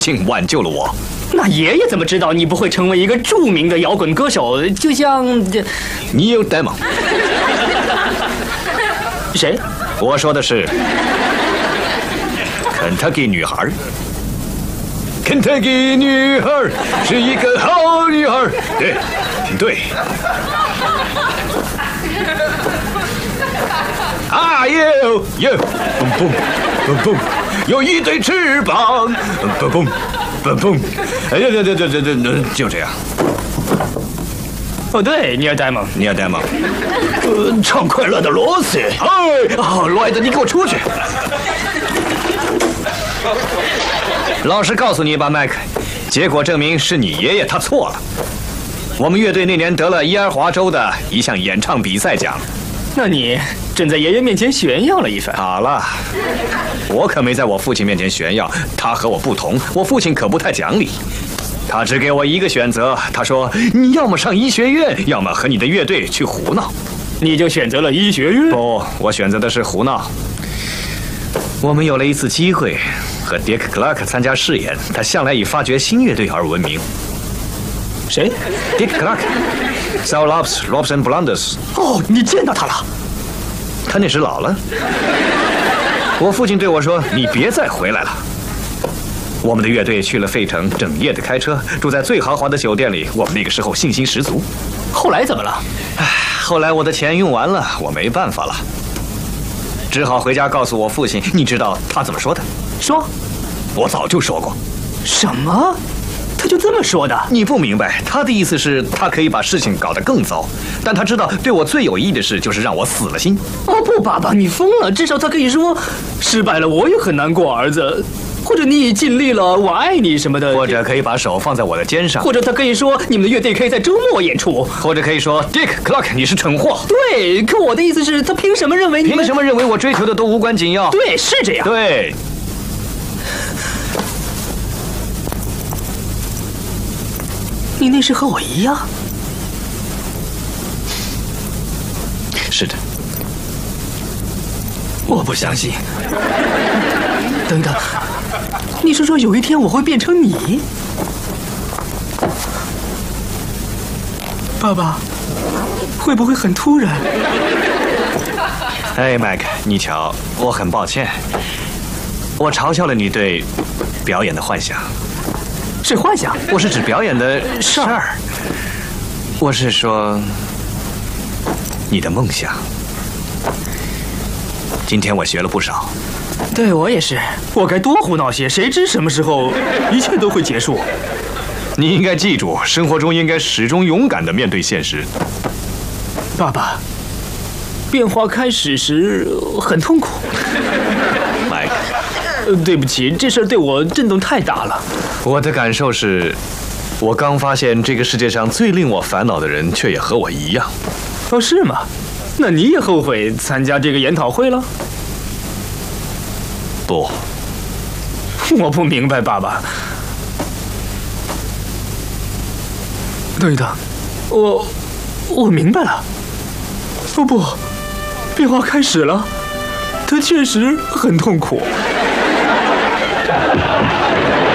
幸挽救了我。 那爷爷怎么知道你不会成为一个著名的摇滚歌手？就像这， 你有 demo？ 谁？ 我说的是肯塔基女孩。肯塔基女孩是一个好女孩。对，对。啊哟，蹦蹦蹦蹦，有一对翅膀，蹦蹦蹦蹦，哎呀，就这样。 哦，对，尼尔戴蒙， 尼尔戴蒙， 唱快乐的罗斯。 哎，哦，罗埃德，你给我出去！老实告诉你吧，麦克，结果证明是你爷爷他错了。我们乐队那年得了耶尔华州的一项演唱比赛奖。 那你正在爷爷面前炫耀了一番。 好了，我可没在我父亲面前炫耀，他和我不同，我父亲可不太讲理。他只给我一个选择，他说你要么上医学院，要么和你的乐队去胡闹。 你就选择了医学院？ 不，我选择的是胡闹。我们有了一次机会和 Dick Clark 参加试演，他向来以发掘新乐队而闻名。 谁 ？Dick Clark。Soul Lobs and Blunders。 哦，你见到他了？ 他那时老了。我父亲对我说：“你别再回来了。”我们的乐队去了费城，整夜的开车，住在最豪华的酒店里。我们那个时候信心十足。 后来怎么了？ 后来我的钱用完了，我没办法了，只好回家告诉我父亲。你知道他怎么说的？ 说， 我早就说过。 什么？他就这么说的？ 你不明白，他的意思是，他可以把事情搞得更糟，但他知道对我最有益的事就是让我死了心。 哦不，爸爸，你疯了！至少他可以说，失败了我也很难过，儿子。或者你尽力了，我爱你什么的。 或者可以把手放在我的肩上。 或者他可以说，你们的乐队可以在周末演出。 或者可以说 ，Dick Clark， 你是蠢货。 对，可我的意思是，他凭什么认为你们？ 凭什么认为我追求的都无关紧要？ 对，是这样。 对。 你那时和我一样。 是的。 我不相信。等等，你是说有一天我会变成你？爸爸，会不会很突然？ 哎，麦克，你瞧，我很抱歉，我嘲笑了你对表演的幻想。 是幻想？ 我是指表演的事儿。我是说你的梦想。今天我学了不少。 对，我也是。我该多胡闹些，谁知什么时候一切都会结束。 你应该记住，生活中应该始终勇敢地面对现实。 爸爸，变化开始时很痛苦。 麦克， 对不起，这事儿对我震动太大了。 我的感受是，我刚发现这个世界上最令我烦恼的人，却也和我一样。 哦，是吗？那你也后悔参加这个研讨会了？ 不， 我不明白，爸爸。等一等，我明白了。哦不，变化开始了，它确实很痛苦。